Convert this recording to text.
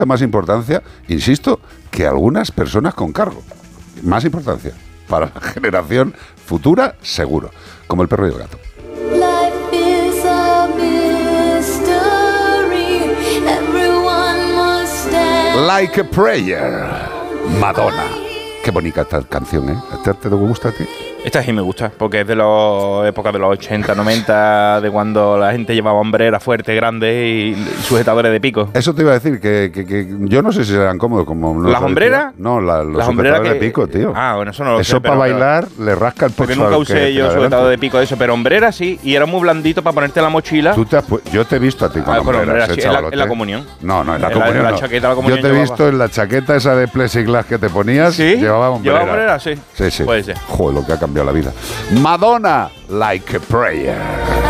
más importancia, insisto, que algunas personas con cargo. Más importancia para la generación futura, seguro. Como el perro y el gato. Like a Prayer, Madonna. Qué bonita esta canción, ¿eh? ¿Te gusta a ti? Esta sí me gusta, porque es de la época de los 80, 90, de cuando la gente llevaba hombreras fuertes, grandes y sujetadores de pico. Eso te iba a decir, que yo no sé si serán cómodos como... ¿Las hombreras? No, los sujetadores de pico, tío. Ah, bueno, eso no lo sé. Eso para bailar le rasca el pecho. Porque nunca usé yo sujetador de pico de eso, pero hombreras sí, y era muy blandito para ponerte en la mochila. Yo te he visto a ti con hombreras, sí, en la comunión. No, en la comunión la chaqueta de la comunión. Yo te he visto en la chaqueta esa de plexiglas que te ponías. ¿Sí? Llevaba hombreras. Sí. Sí. Puede ser. Joder, lo que ha cambiado la vida. Madonna, Like a Prayer.